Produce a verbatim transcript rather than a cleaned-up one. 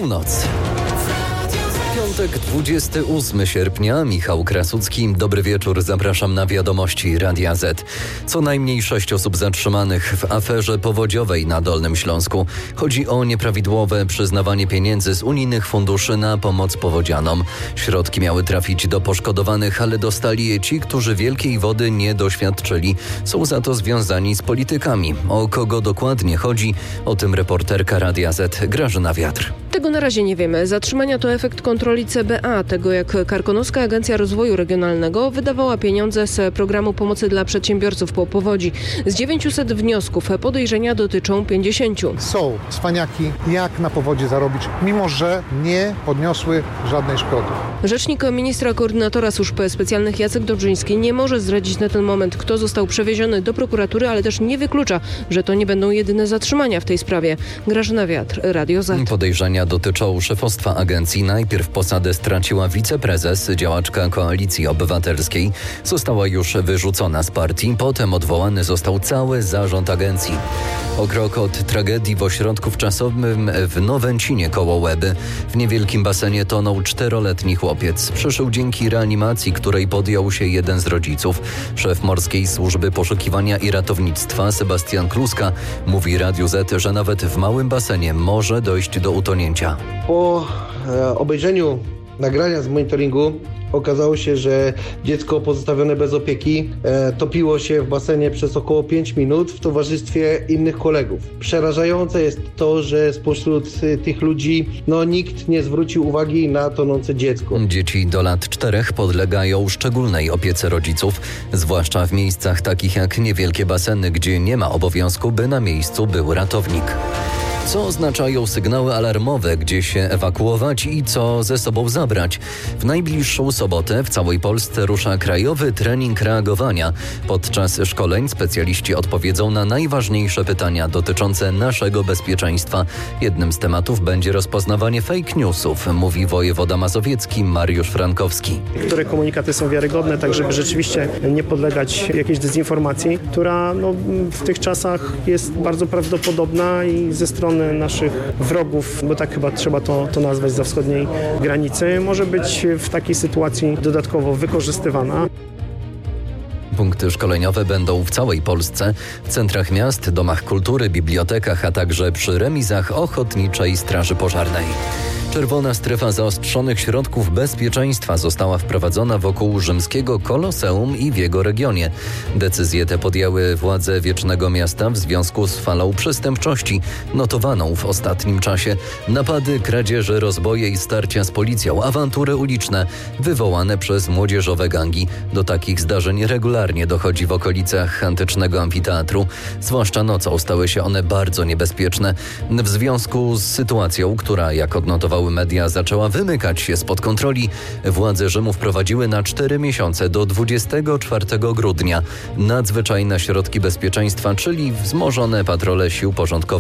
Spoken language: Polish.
Północ. Piątek, dwudziestego ósmego sierpnia. Michał Krasucki. Dobry wieczór. Zapraszam na wiadomości Radia Z. Co najmniej sześć osób zatrzymanych w aferze powodziowej na Dolnym Śląsku. Chodzi o nieprawidłowe przyznawanie pieniędzy z unijnych funduszy na pomoc powodzianom. Środki miały trafić do poszkodowanych, ale dostali je ci, którzy wielkiej wody nie doświadczyli. Są za to związani z politykami. O kogo dokładnie chodzi? O tym reporterka Radia Z Grażyna Wiatr. Tego na razie nie wiemy. Zatrzymania to efekt kontroli C B A, tego jak Karkonoska Agencja Rozwoju Regionalnego wydawała pieniądze z programu pomocy dla przedsiębiorców po powodzi. Z dziewięciuset wniosków podejrzenia dotyczą pięćdziesięciu. Są cwaniaki, jak na powodzi zarobić, mimo że nie podniosły żadnej szkody. Rzecznik ministra koordynatora służb specjalnych Jacek Dobrzyński nie może zdradzić na ten moment, kto został przewieziony do prokuratury, ale też nie wyklucza, że to nie będą jedyne zatrzymania w tej sprawie. Grażyna Wiatr, Radio Z. Podejrzenia dotyczą szefostwa agencji. Najpierw posadę straciła wiceprezes, działaczka Koalicji Obywatelskiej. Została już wyrzucona z partii. Potem odwołany został cały zarząd agencji. O krok od tragedii w ośrodku wczasowym w Nowęcinie koło Łeby. W niewielkim basenie tonął czteroletni chłopiec. Przyszł dzięki reanimacji, której podjął się jeden z rodziców. Szef Morskiej Służby Poszukiwania i Ratownictwa Sebastian Kluska mówi Radiu Z, że nawet w małym basenie może dojść do utonięcia. Po e, obejrzeniu nagrania z monitoringu okazało się, że dziecko pozostawione bez opieki e, topiło się w basenie przez około pięć minut w towarzystwie innych kolegów. Przerażające jest to, że spośród e, tych ludzi no, nikt nie zwrócił uwagi na tonące dziecko. Dzieci do lat czterech podlegają szczególnej opiece rodziców, zwłaszcza w miejscach takich jak niewielkie baseny, gdzie nie ma obowiązku, by na miejscu był ratownik. Co oznaczają sygnały alarmowe, gdzie się ewakuować i co ze sobą zabrać? W najbliższą sobotę w całej Polsce rusza krajowy trening reagowania. Podczas szkoleń specjaliści odpowiedzą na najważniejsze pytania dotyczące naszego bezpieczeństwa. Jednym z tematów będzie rozpoznawanie fake newsów, mówi wojewoda mazowiecki Mariusz Frankowski. Które komunikaty są wiarygodne, tak żeby rzeczywiście nie podlegać jakiejś dezinformacji, która no, w tych czasach jest bardzo prawdopodobna i ze strony naszych wrogów, bo tak chyba trzeba to, to nazwać za wschodniej granicy, może być w takiej sytuacji dodatkowo wykorzystywana. Punkty szkoleniowe będą w całej Polsce, w centrach miast, domach kultury, bibliotekach, a także przy remizach Ochotniczej Straży Pożarnej. Czerwona strefa zaostrzonych środków bezpieczeństwa została wprowadzona wokół rzymskiego Koloseum i w jego regionie. Decyzje te podjęły władze Wiecznego Miasta w związku z falą przestępczości notowaną w ostatnim czasie. Napady, kradzieże, rozboje i starcia z policją, awantury uliczne wywołane przez młodzieżowe gangi. Do takich zdarzeń regularnie dochodzi w okolicach antycznego amfiteatru. Zwłaszcza nocą stały się one bardzo niebezpieczne. W związku z sytuacją, która jak odnotowały media zaczęła wymykać się spod kontroli, władze Rzymu wprowadziły na cztery miesiące do dwudziestego czwartego grudnia nadzwyczajne środki bezpieczeństwa, czyli wzmożone patrole sił porządkowych